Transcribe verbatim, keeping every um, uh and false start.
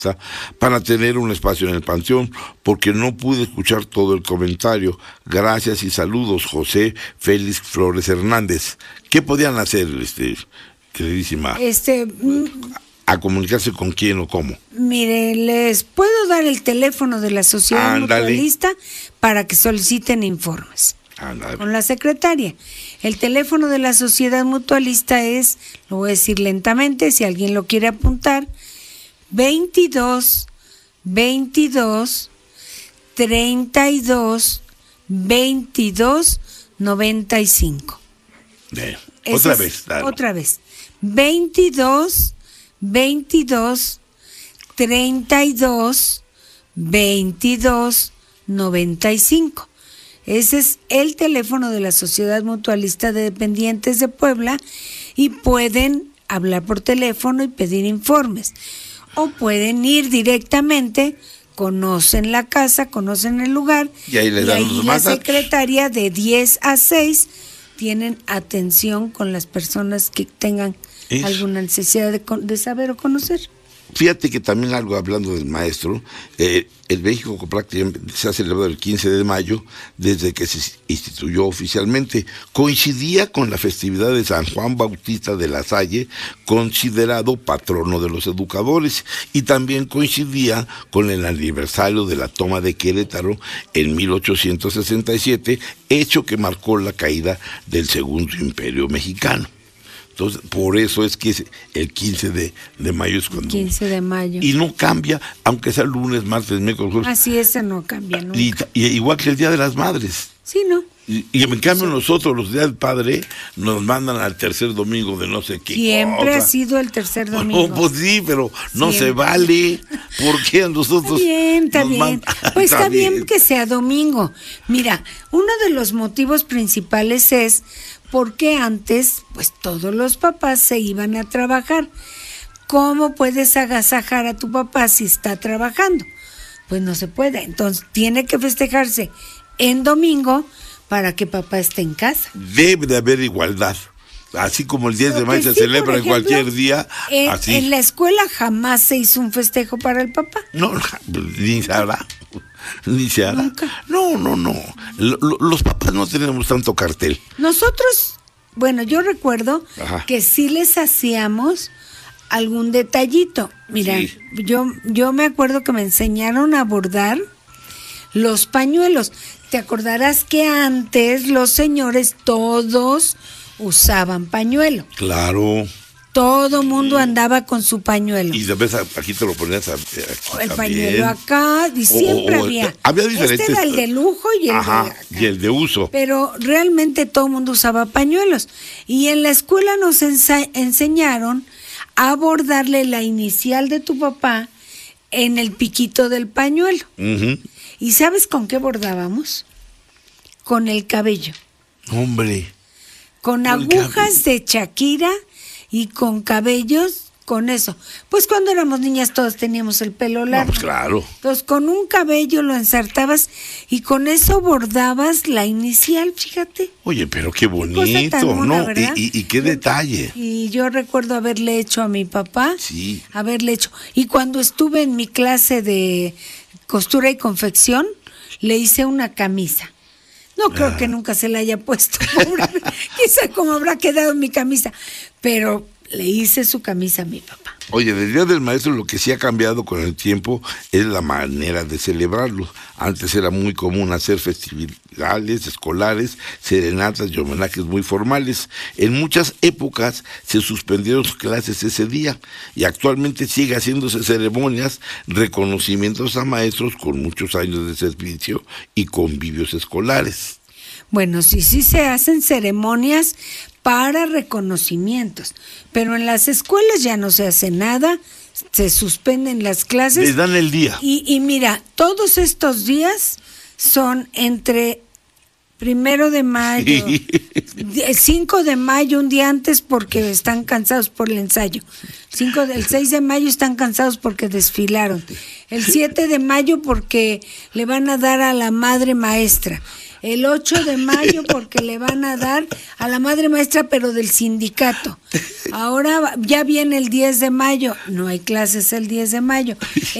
para tener un espacio en el panteón, porque no pude escuchar todo el comentario. Gracias y saludos, José Félix Flores Hernández. ¿Qué podían hacer, este, queridísima? Este... ¿A comunicarse con quién o cómo? Mire, les puedo dar el teléfono de la Sociedad Ándale. Mutualista para que soliciten informes. Ándale. Con la secretaria. El teléfono de la Sociedad Mutualista es, lo voy a decir lentamente, si alguien lo quiere apuntar, veintidós, veintidós, treinta y dos, veintidós, noventa y cinco. Bien. Otra es, vez, dale. Otra vez. veintidós, veintidós, treinta y dos, veintidós, noventa y cinco. Ese es el teléfono de la Sociedad Mutualista de Dependientes de Puebla y pueden hablar por teléfono y pedir informes. O pueden ir directamente, conocen la casa, conocen el lugar y ahí, les dan ahí los la datos. secretaria de diez a seis tienen atención con las personas que tengan Eso. alguna necesidad de, de saber o conocer. Fíjate que también algo hablando del maestro, eh, el México prácticamente se ha celebrado el quince de mayo desde que se instituyó oficialmente. Coincidía con la festividad de San Juan Bautista de la Salle, considerado patrono de los educadores, y también coincidía con el aniversario de la toma de Querétaro en mil ochocientos sesenta y siete, hecho que marcó la caída del Segundo Imperio Mexicano. Entonces, por eso es que el quince de mayo es cuando... quince de mayo. Y no cambia, aunque sea lunes, martes, miércoles, jueves. Así ese no cambia nunca. Y, y igual que el Día de las Madres. Sí, ¿no? Y, y en cambio Sí. nosotros, los días del Padre, nos mandan al tercer domingo de no sé qué Siempre cosa. ha sido el tercer domingo. No, pues sí, pero no Siempre. se vale. ¿Por qué a nosotros? Está bien, está nos bien. mandan? Pues está bien que sea domingo. Mira, uno de los motivos principales es porque antes, pues todos los papás se iban a trabajar. ¿Cómo puedes agasajar a tu papá si está trabajando? Pues no se puede. Entonces tiene que festejarse en domingo para que papá esté en casa. Debe de haber igualdad. Así como el diez de mayo se sí, celebra por en ejemplo, cualquier día, En, así. en la escuela jamás se hizo un festejo para el papá. No, ni se hará. Ni se hará. Nunca. No, no, no. Lo- lo- los papás no tenemos tanto cartel. Nosotros, bueno, yo recuerdo Ajá. que sí les hacíamos algún detallito. Mira, Sí. yo, yo me acuerdo que me enseñaron a bordar los pañuelos. Te acordarás que antes los señores todos usaban pañuelo. Claro. Todo mundo andaba con su pañuelo. Y de vez aquí te lo ponías a, aquí El también. pañuelo acá, y siempre o- había. había diferentes- Este era el de lujo y el Ajá, de acá. y el de uso. Pero realmente todo el mundo usaba pañuelos. Y en la escuela nos ensa- enseñaron a bordarle la inicial de tu papá en el piquito del pañuelo. Ujú. ¿Y sabes con qué bordábamos? Con el cabello. Hombre. Con Con el agujas de Shakira y con cabellos, con eso. Pues cuando éramos niñas todos teníamos el pelo No, largo. pues claro. Entonces con un cabello lo ensartabas y con eso bordabas la inicial, fíjate. Oye, pero qué cosa bonito, tan mona, ¿no? ¿verdad? Y, y, y qué detalle. Y yo recuerdo haberle hecho a mi papá, Sí. haberle hecho. Y cuando estuve en mi clase de costura y confección, le hice una camisa. No creo Ah. que nunca se la haya puesto, pobre. Quizá cómo habrá quedado mi camisa, pero le hice su camisa a mi papá. Oye, del Día del Maestro lo que sí ha cambiado con el tiempo es la manera de celebrarlo. Antes era muy común hacer festividades escolares, serenatas y homenajes muy formales. En muchas épocas se suspendieron sus clases ese día y actualmente sigue haciéndose ceremonias, reconocimientos a maestros con muchos años de servicio y convivios escolares. Bueno, sí, sí se hacen ceremonias para reconocimientos, pero en las escuelas ya no se hace nada, se suspenden las clases. Les dan el día. Y, y mira, todos estos días son entre Primero de mayo, cinco de mayo, un día antes porque están cansados por el ensayo. Cinco, el seis de mayo están cansados porque desfilaron. El siete de mayo porque le van a dar a la madre maestra. El ocho de mayo porque le van a dar a la madre maestra, pero del sindicato. Ahora ya viene el diez de mayo, no hay clases el diez de mayo.